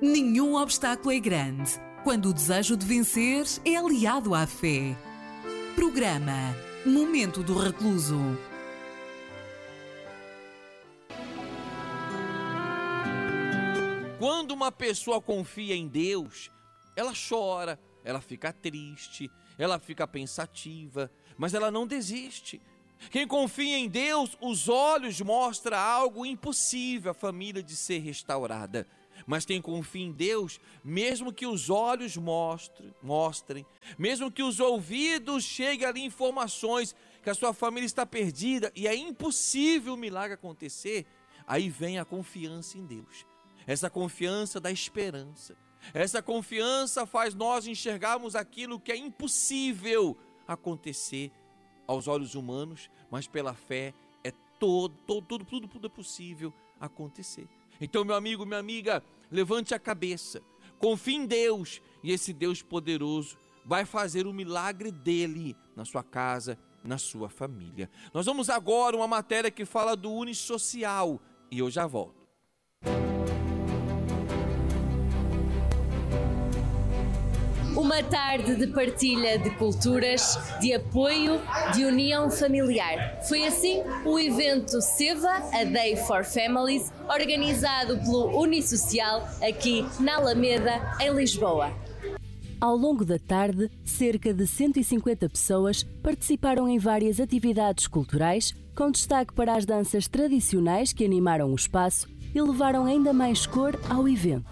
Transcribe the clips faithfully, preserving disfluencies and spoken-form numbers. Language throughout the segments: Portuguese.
Nenhum obstáculo é grande quando o desejo de vencer é aliado à fé. Programa Momento do Recluso. Quando uma pessoa confia em Deus, ela chora, ela fica triste, ela fica pensativa, mas ela não desiste. Quem confia em Deus, os olhos mostram algo impossível, a família de ser restaurada. Mas quem confia em Deus, mesmo que os olhos mostrem, mostrem, mesmo que os ouvidos cheguem ali informações que a sua família está perdida e é impossível o milagre acontecer, aí vem a confiança em Deus. Essa confiança dá esperança. Essa confiança faz nós enxergarmos aquilo que é impossível acontecer aos olhos humanos, mas pela fé é todo, todo, tudo, tudo, tudo é possível acontecer. Então, meu amigo, minha amiga, levante a cabeça, confie em Deus e esse Deus poderoso vai fazer o milagre dele na sua casa, na sua família. Nós vamos agora uma matéria que fala do Unisocial e eu já volto. Uma tarde de partilha de culturas, de apoio, de união familiar. Foi assim o evento Seva, a Day for Families, organizado pelo Unisocial aqui na Alameda, em Lisboa. Ao longo da tarde, cerca de cento e cinquenta pessoas participaram em várias atividades culturais, com destaque para as danças tradicionais que animaram o espaço e levaram ainda mais cor ao evento.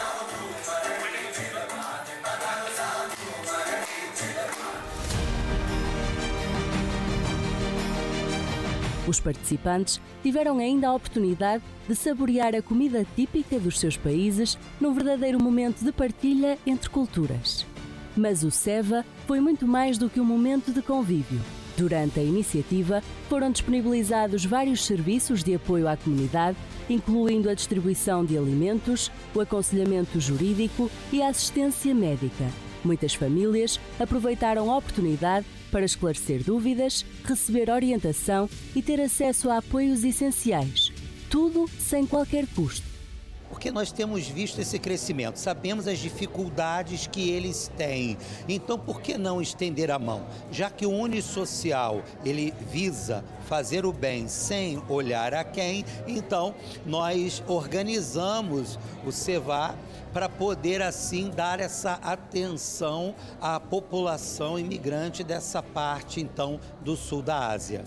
Os participantes tiveram ainda a oportunidade de saborear a comida típica dos seus países num verdadeiro momento de partilha entre culturas. Mas o Seva foi muito mais do que um momento de convívio. Durante a iniciativa, foram disponibilizados vários serviços de apoio à comunidade, incluindo a distribuição de alimentos, o aconselhamento jurídico e a assistência médica. Muitas famílias aproveitaram a oportunidade para esclarecer dúvidas, receber orientação e ter acesso a apoios essenciais. Tudo sem qualquer custo. Porque nós temos visto esse crescimento, sabemos as dificuldades que eles têm. Então, por que não estender a mão? Já que o Unisocial, ele visa fazer o bem sem olhar a quem, então nós organizamos o Seva para poder assim dar essa atenção à população imigrante dessa parte então do sul da Ásia.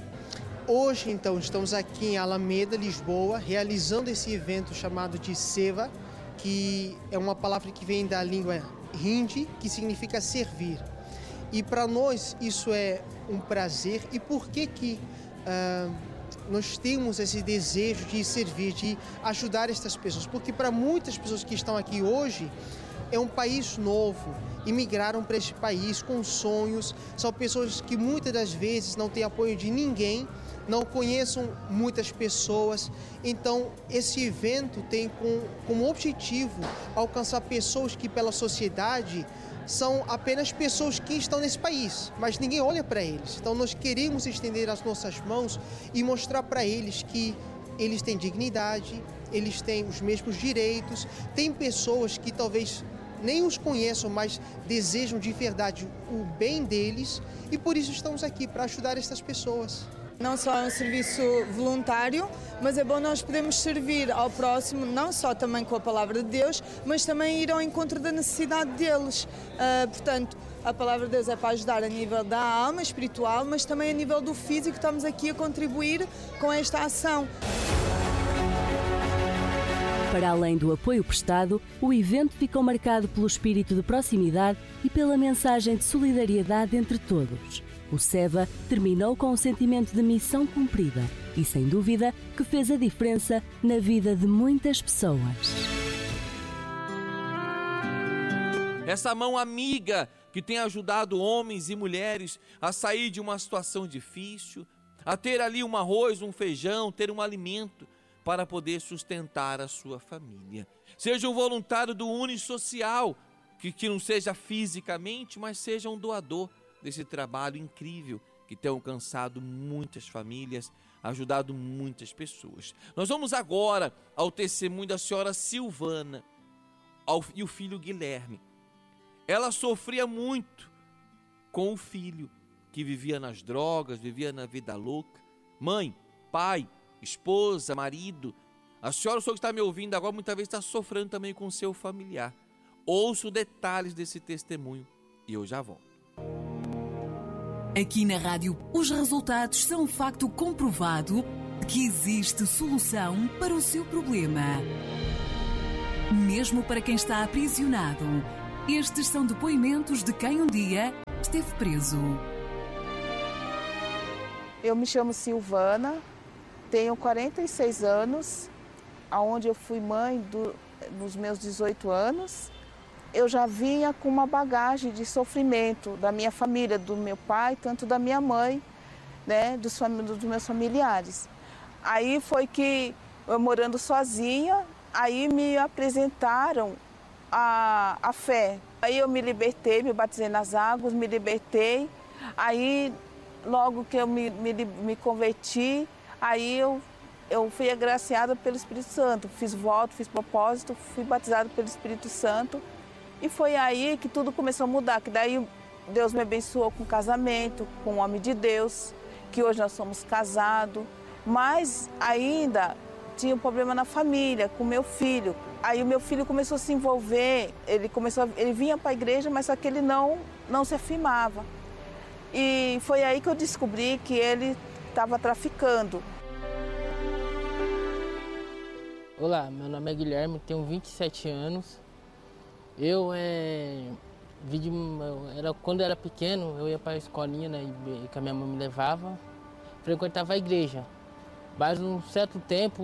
Hoje, então, estamos aqui em Alameda, Lisboa, realizando esse evento chamado de Seva, que é uma palavra que vem da língua hindi, que significa servir. E para nós isso é um prazer. E por que que uh, nós temos esse desejo de servir, de ajudar estas pessoas? Porque para muitas pessoas que estão aqui hoje, é um país novo, imigraram para este país com sonhos, são pessoas que muitas das vezes não têm apoio de ninguém, não conheçam muitas pessoas. Então esse evento tem com, como objetivo alcançar pessoas que pela sociedade são apenas pessoas que estão nesse país, mas ninguém olha para eles. Então nós queremos estender as nossas mãos e mostrar para eles que eles têm dignidade, eles têm os mesmos direitos. Tem pessoas que talvez nem os conheçam, mas desejam de verdade o bem deles, e por isso estamos aqui, para ajudar essas pessoas. Não só é um serviço voluntário, mas é bom nós podermos servir ao próximo, não só também com a palavra de Deus, mas também ir ao encontro da necessidade deles. Uh, portanto, a palavra de Deus é para ajudar a nível da alma espiritual, mas também a nível do físico. Estamos aqui a contribuir com esta ação. Para além do apoio prestado, o evento ficou marcado pelo espírito de proximidade e pela mensagem de solidariedade entre todos. O Seva terminou com um sentimento de missão cumprida e, sem dúvida, que fez a diferença na vida de muitas pessoas. Essa mão amiga que tem ajudado homens e mulheres a sair de uma situação difícil, a ter ali um arroz, um feijão, ter um alimento para poder sustentar a sua família. Seja um voluntário do Unisocial, que, que não seja fisicamente, mas seja um doador desse trabalho incrível que tem alcançado muitas famílias, ajudado muitas pessoas. Nós vamos agora ao testemunho da senhora Silvana. ao, e o filho Guilherme. Ela sofria muito com o filho, que vivia nas drogas, vivia na vida louca. Mãe, pai, esposa, marido, a senhora, o senhor que está me ouvindo agora, muitas vezes está sofrendo também com o seu familiar. Ouço detalhes desse testemunho e eu já volto. Aqui na rádio, os resultados são um facto comprovado de que existe solução para o seu problema. Mesmo para quem está aprisionado, estes são depoimentos de quem um dia esteve preso. Eu me chamo Silvana, tenho quarenta e seis anos, aonde eu fui mãe do, nos meus dezoito anos. Eu já vinha com uma bagagem de sofrimento da minha família, do meu pai, tanto da minha mãe, né, dos, dos meus familiares. Aí foi que, eu morando sozinha, aí me apresentaram a, a fé. Aí eu me libertei, me batizei nas águas, me libertei. Aí, logo que eu me, me, me converti, aí eu, eu fui agraciada pelo Espírito Santo. Fiz voto, fiz propósito, fui batizada pelo Espírito Santo. E foi aí que tudo começou a mudar, que daí Deus me abençoou com casamento, com um homem de Deus, que hoje nós somos casados. Mas ainda tinha um problema na família, com meu filho. Aí o meu filho começou a se envolver, ele, começou a, ele vinha para a igreja, mas só que ele não, não se afirmava. E foi aí que eu descobri que ele estava traficando. Olá, meu nome é Guilherme, tenho vinte e sete anos. Eu, é, era, quando eu era pequeno, eu ia para a escolinha, né, e, que a minha mãe me levava, frequentava a igreja. Mas um certo tempo,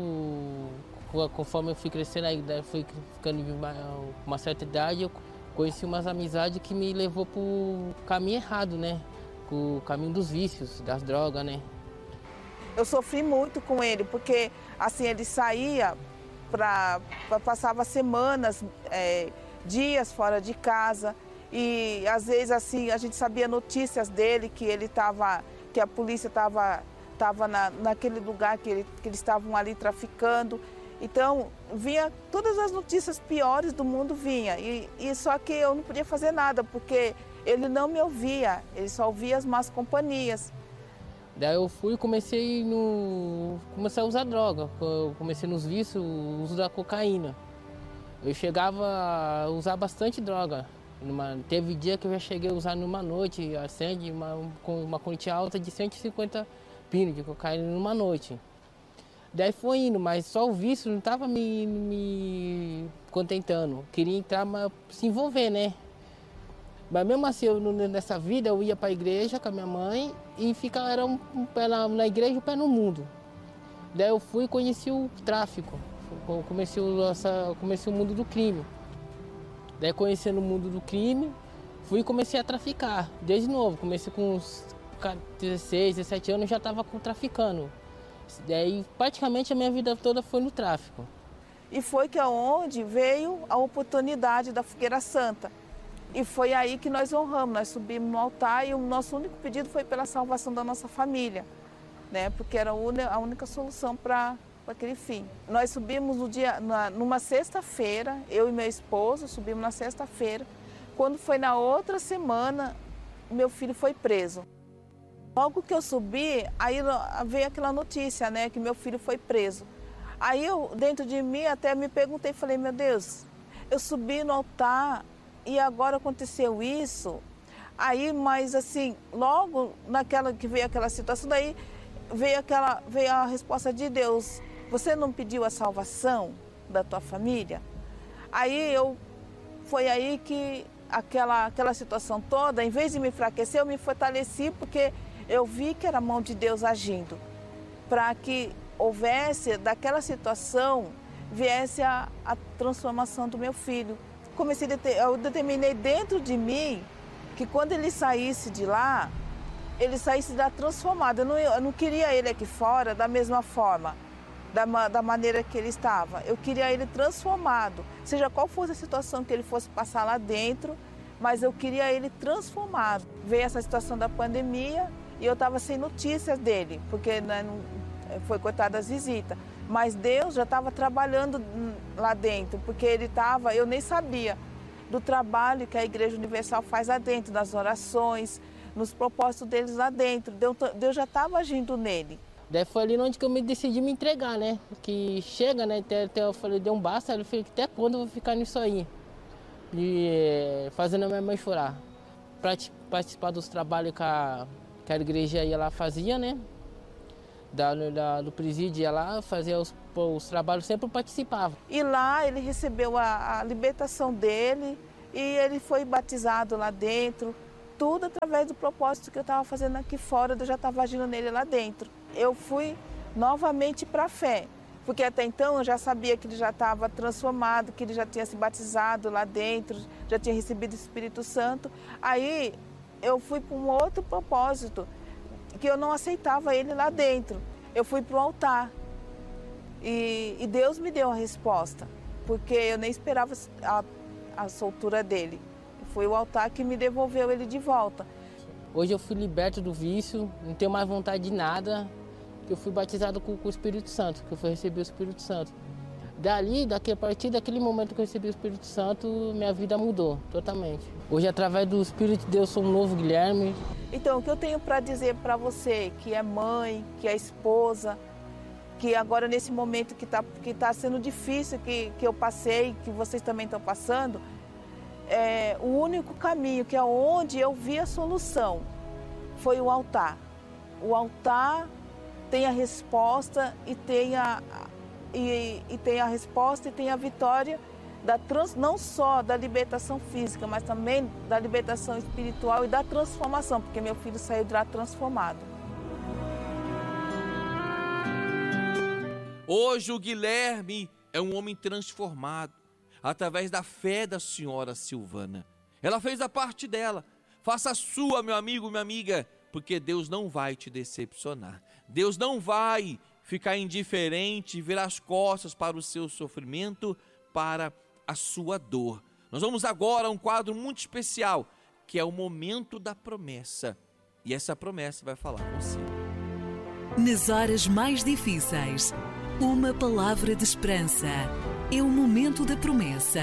conforme eu fui crescendo, fui ficando com uma certa idade, eu conheci umas amizades que me levou para o caminho errado, né? O caminho dos vícios, das drogas, né? Eu sofri muito com ele, porque assim, ele saía, pra, pra, passava semanas, é, dias fora de casa, e às vezes assim, a gente sabia notícias dele, que ele estava, que a polícia estava tava na, naquele lugar que, ele, que eles estavam ali traficando. Então, vinha todas as notícias piores do mundo vinha, e, e só que eu não podia fazer nada, porque ele não me ouvia, ele só ouvia as más companhias. Daí eu fui e comecei, no... comecei a usar droga, eu comecei nos vícios, o uso da cocaína. Eu chegava a usar bastante droga. Numa... Teve dia que eu já cheguei a usar numa noite, acende uma, com uma quantia alta de cento e cinquenta pinos de cocaína numa noite. Daí foi indo, mas só o vício não estava me, me contentando. Queria entrar, mas se envolver, né? Mas mesmo assim, eu, nessa vida, eu ia para a igreja com a minha mãe e ficava, era um, um pé na, na igreja e um pé no mundo. Daí eu fui e conheci o tráfico, comecei o, essa, comecei o mundo do crime. Daí conhecendo o mundo do crime, fui e comecei a traficar, desde novo. Comecei com uns dezesseis, dezessete anos, já estava traficando. Daí praticamente a minha vida toda foi no tráfico. E foi que aonde veio a oportunidade da Fogueira Santa. E foi aí que nós honramos, nós subimos no altar e o nosso único pedido foi pela salvação da nossa família, né? Porque era a única solução para aquele fim. Nós subimos no dia, na, numa sexta-feira, eu e meu esposo subimos na sexta-feira. Quando foi na outra semana, meu filho foi preso. Logo que eu subi, aí veio aquela notícia, né, que meu filho foi preso. Aí eu, dentro de mim, até me perguntei, falei, meu Deus, eu subi no altar e agora aconteceu isso. Aí, mas assim, logo naquela que veio aquela situação, daí veio, aquela, veio a resposta de Deus, você não pediu a salvação da tua família? Aí eu, foi aí que aquela, aquela situação toda, em vez de me enfraquecer, eu me fortaleci, porque eu vi que era a mão de Deus agindo, para que houvesse, daquela situação, viesse a, a transformação do meu filho. Comecei a ter, eu determinei dentro de mim que quando ele saísse de lá, ele saísse da transformado. Eu não, eu não queria ele aqui fora da mesma forma, da, da maneira que ele estava. Eu queria ele transformado, seja qual fosse a situação que ele fosse passar lá dentro, mas eu queria ele transformado. Veio essa situação da pandemia, e eu estava sem notícias dele, porque né, não, foi cortada as visitas. Mas Deus já estava trabalhando lá dentro, porque ele estava, eu nem sabia do trabalho que a Igreja Universal faz lá dentro, das orações, nos propósitos deles lá dentro. Deus, Deus já estava agindo nele. Daí foi ali onde que eu me decidi me entregar, né? Que chega, né? Até, até eu falei, deu um basta, eu falei, até quando eu vou ficar nisso aí? E fazendo a minha mãe chorar. Participar dos trabalhos que a, que a igreja ia lá fazia, né? Da, da, do presídio ia lá, fazia os, os trabalhos, sempre participava. E lá ele recebeu a, a libertação dele e ele foi batizado lá dentro. Tudo através do propósito que eu estava fazendo aqui fora, eu já estava agindo nele lá dentro. Eu fui novamente para a fé, porque até então eu já sabia que ele já estava transformado, que ele já tinha se batizado lá dentro, já tinha recebido o Espírito Santo. Aí eu fui para um outro propósito, que eu não aceitava ele lá dentro. Eu fui para o altar e, e Deus me deu a resposta, porque eu nem esperava a, a soltura dele. Foi o altar que me devolveu ele de volta. Hoje eu fui liberto do vício, não tenho mais vontade de nada. Eu fui batizado com, com o Espírito Santo, que eu fui receber o Espírito Santo. Dali, daqui, a partir daquele momento que eu recebi o Espírito Santo, minha vida mudou totalmente. Hoje, através do Espírito de Deus, sou um novo Guilherme. Então, o que eu tenho para dizer para você, que é mãe, que é esposa, que agora nesse momento que está que tá sendo difícil, que, que eu passei, que vocês também estão passando, é, o único caminho, que é onde eu vi a solução, foi o altar. O altar tem a resposta e tem a, e, e tem a resposta e tem a vitória da trans, não só da libertação física, mas também da libertação espiritual e da transformação, porque meu filho saiu de lá transformado. Hoje o Guilherme é um homem transformado através da fé da senhora Silvana. Ela fez a parte dela. Faça a sua, meu amigo, minha amiga, porque Deus não vai te decepcionar. Deus não vai ficar indiferente e virar as costas para o seu sofrimento, para a sua dor. Nós vamos agora a um quadro muito especial, que é o momento da promessa. E essa promessa vai falar com você. Nas horas mais difíceis, uma palavra de esperança. É o momento da promessa.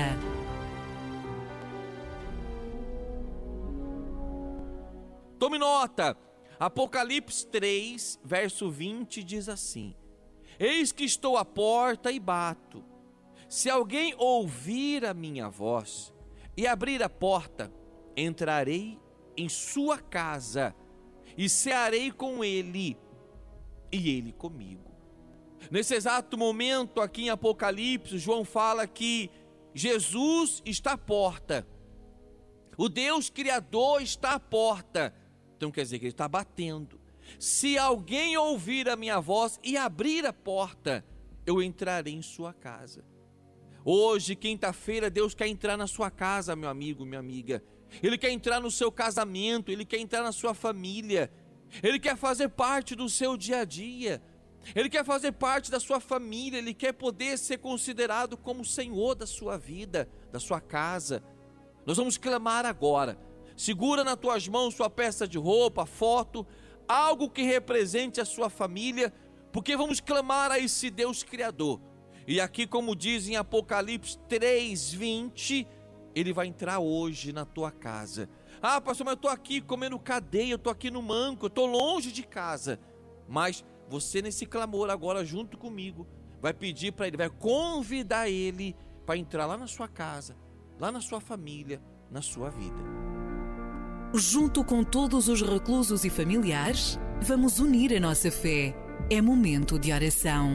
Tome nota. Apocalipse três, verso vinte, diz assim: Eis que estou à porta e bato. Se alguém ouvir a minha voz e abrir a porta, entrarei em sua casa e cearei com ele e ele comigo. Nesse exato momento, aqui em Apocalipse, João fala que Jesus está à porta. O Deus Criador está à porta. Então quer dizer que ele está batendo. Se alguém ouvir a minha voz e abrir a porta, eu entrarei em sua casa. Hoje, quinta-feira, Deus quer entrar na sua casa, meu amigo, minha amiga. Ele quer entrar no seu casamento, Ele quer entrar na sua família. Ele quer fazer parte do seu dia a dia. Ele quer fazer parte da sua família. Ele quer poder ser considerado como o Senhor da sua vida, da sua casa. Nós vamos clamar agora. Segura nas tuas mãos sua peça de roupa, foto, algo que represente a sua família, porque vamos clamar a esse Deus Criador. E aqui, como diz em Apocalipse três, vinte, Ele vai entrar hoje na tua casa. Ah, pastor, mas eu estou aqui comendo cadeia, eu estou aqui no manco, eu estou longe de casa. Mas você, nesse clamor agora junto comigo, vai pedir para Ele, vai convidar Ele para entrar lá na sua casa, lá na sua família, na sua vida. Junto com todos os reclusos e familiares, vamos unir a nossa fé. É momento de oração.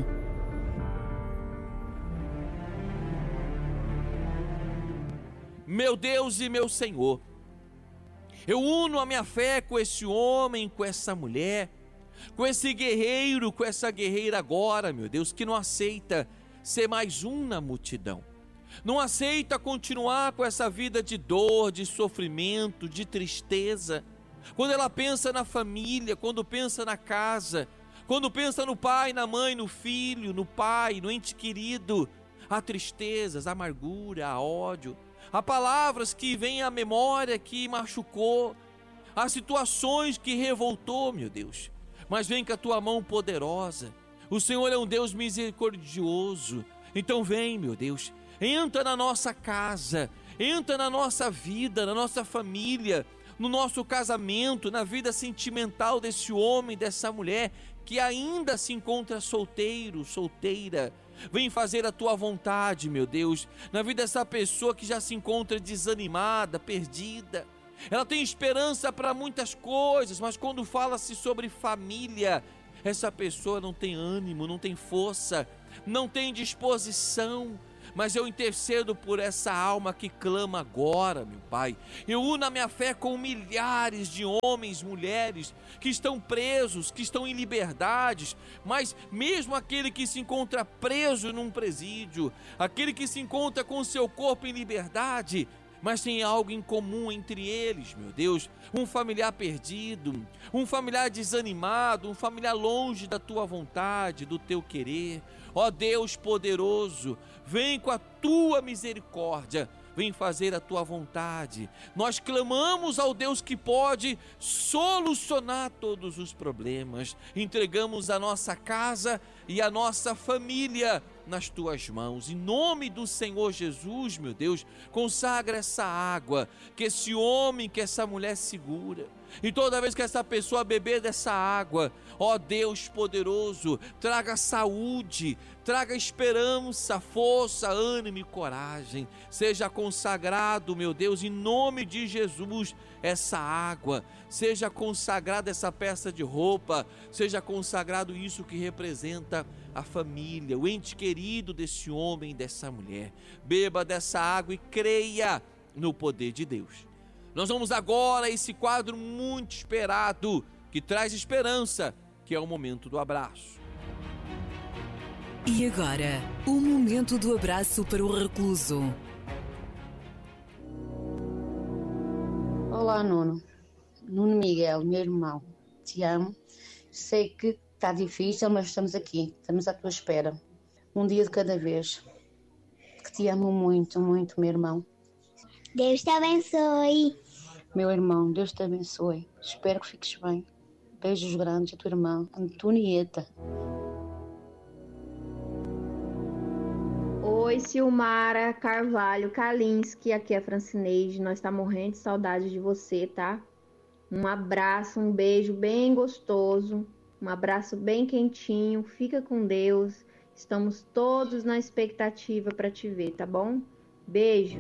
Meu Deus e meu Senhor, eu uno a minha fé com esse homem, com essa mulher, com esse guerreiro, com essa guerreira agora, meu Deus, que não aceita ser mais um na multidão. Não aceita continuar com essa vida de dor, de sofrimento, de tristeza. Quando ela pensa na família, quando pensa na casa, quando pensa no pai, na mãe, no filho, no pai, no ente querido, há tristezas, há amargura, há ódio, há palavras que vêm à memória que machucou, há situações que revoltou, meu Deus. Mas vem com a tua mão poderosa. O Senhor é um Deus misericordioso. Então vem, meu Deus, entra na nossa casa, entra na nossa vida, na nossa família, no nosso casamento, na vida sentimental desse homem, dessa mulher que ainda se encontra solteiro, solteira. Vem fazer a tua vontade, meu Deus, na vida dessa pessoa que já se encontra desanimada, perdida. Ela tem esperança para muitas coisas, mas quando fala-se sobre família, essa pessoa não tem ânimo, não tem força, não tem disposição. Mas eu intercedo por essa alma que clama agora, meu Pai. Eu uno a minha fé com milhares de homens, mulheres que estão presos, que estão em liberdades, mas mesmo aquele que se encontra preso num presídio, aquele que se encontra com seu corpo em liberdade, mas tem algo em comum entre eles, meu Deus, um familiar perdido, um familiar desanimado, um familiar longe da tua vontade, do teu querer. Ó Deus poderoso, vem com a tua misericórdia, vem fazer a tua vontade. Nós clamamos ao Deus que pode solucionar todos os problemas. Entregamos a nossa casa e a nossa família nas tuas mãos. Em nome do Senhor Jesus, meu Deus, consagra essa água que esse homem, que essa mulher segura. E toda vez que essa pessoa beber dessa água, ó Deus poderoso, traga saúde, traga esperança, força, ânimo e coragem. Seja consagrado, meu Deus, em nome de Jesus, essa água. Seja consagrada essa peça de roupa. Seja consagrado isso que representa a família, o ente querido desse homem e dessa mulher. Beba dessa água e creia no poder de Deus. Nós vamos agora a esse quadro muito esperado, que traz esperança, que é o momento do abraço. E agora, o momento do abraço para o recluso. Olá, Nuno. Nuno Miguel, meu irmão. Te amo. Sei que está difícil, mas estamos aqui. Estamos à tua espera. Um dia de cada vez. Que te amo muito, muito, meu irmão. Deus te abençoe. Meu irmão, Deus te abençoe. Espero que fiques bem. Beijos grandes a tua irmã, Antonieta. Oi, Silmara Carvalho Kalinski, aqui é a Francineide. Nós estamos morrendo de saudade de você, tá? Um abraço, um beijo bem gostoso, um abraço bem quentinho. Fica com Deus. Estamos todos na expectativa para te ver, tá bom? Beijo.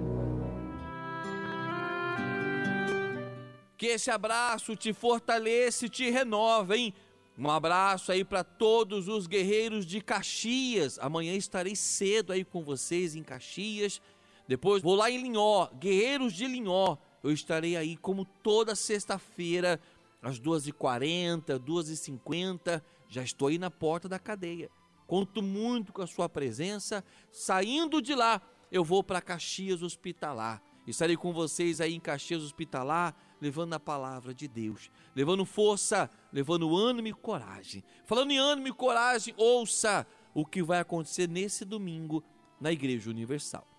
Que esse abraço te fortaleça e te renova, hein? Um abraço aí para todos os guerreiros de Caxias. Amanhã estarei cedo aí com vocês em Caxias. Depois vou lá em Linhó, guerreiros de Linhó. Eu estarei aí como toda sexta-feira, às duas e quarenta, duas e cinquenta. Já estou aí na porta da cadeia. Conto muito com a sua presença. Saindo de lá, eu vou para Caxias Hospitalar. Estarei com vocês aí em Caxias Hospitalar, levando a palavra de Deus, levando força, levando ânimo e coragem. Falando em ânimo e coragem, ouça o que vai acontecer nesse domingo na Igreja Universal.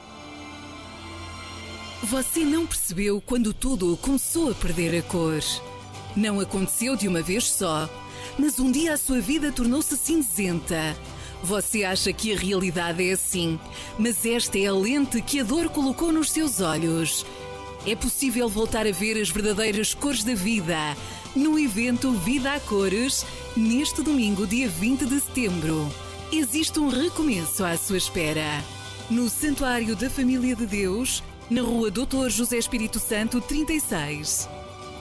Você não percebeu quando tudo começou a perder a cor. Não aconteceu de uma vez só, mas um dia a sua vida tornou-se cinzenta. Você acha que a realidade é assim, mas esta é a lente que a dor colocou nos seus olhos. É possível voltar a ver as verdadeiras cores da vida no evento Vida a Cores, neste domingo, dia vinte de setembro. Existe um recomeço à sua espera. No Santuário da Família de Deus, na rua doutor José Espírito Santo, trinta e seis.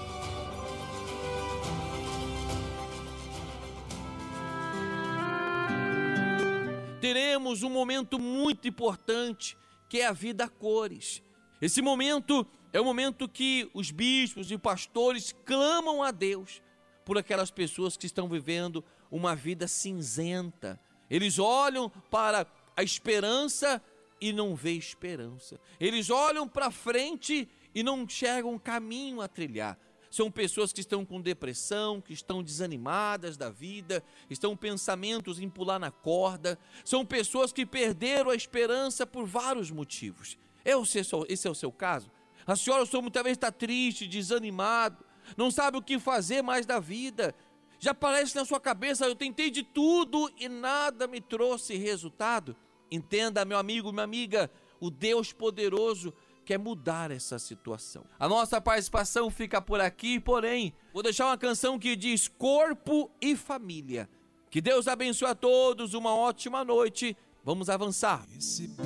Teremos um momento muito importante, que é a Vida a Cores. Esse momento é o momento que os bispos e pastores clamam a Deus por aquelas pessoas que estão vivendo uma vida cinzenta. Eles olham para a esperança e não vê esperança. Eles olham para frente e não enxergam um caminho a trilhar. São pessoas que estão com depressão, que estão desanimadas da vida, estão pensamentos em pular na corda. São pessoas que perderam a esperança por vários motivos. Esse é o seu caso? A senhora, o senhor muitas vezes está triste, desanimado, não sabe o que fazer mais da vida. Já parece na sua cabeça, eu tentei de tudo e nada me trouxe resultado. Entenda, meu amigo, minha amiga, o Deus poderoso quer mudar essa situação. A nossa participação fica por aqui, porém, vou deixar uma canção que diz corpo e família. Que Deus abençoe a todos, uma ótima noite. Vamos avançar.